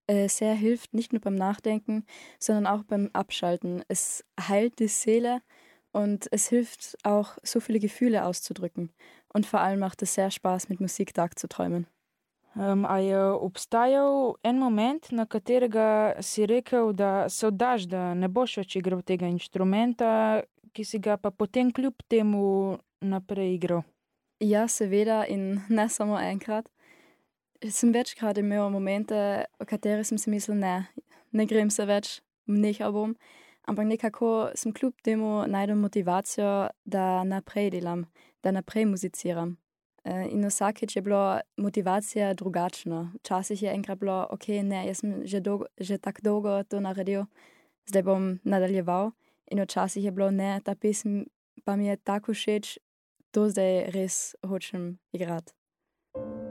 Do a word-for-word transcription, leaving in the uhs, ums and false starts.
äh, sehr hilft, nicht nur beim Nachdenken, sondern auch beim Abschalten. Es heilt die Seele und es hilft auch, so viele Gefühle auszudrücken. Und vor allem macht es sehr Spaß, mit Musik tagzuträumen. Um, a je obstajal en moment, na katerega si rekel, da se oddaš, da ne boš več igral tega inštrumenta, ki si ga pa potem kljub temu naprej igral? Ja, seveda in ne samo enkrat. Sem večkrat imel momente, o katerih sem si mislil, ne, ne grem se več, nehal bom. Ampak nekako sem kljub temu našel motivacijo, da naprej delam, da naprej muziciram. Eh, In vsakeč je bilo motivacija drugačna. Včasih je enkrat bilo, ok, ne, jaz sem že, dolgo, že tako dolgo to naredil, zdaj bom nadaljeval. In včasih je bilo, ne, ta pesem pa mi je tako všeč, to zdaj res hočem igrati.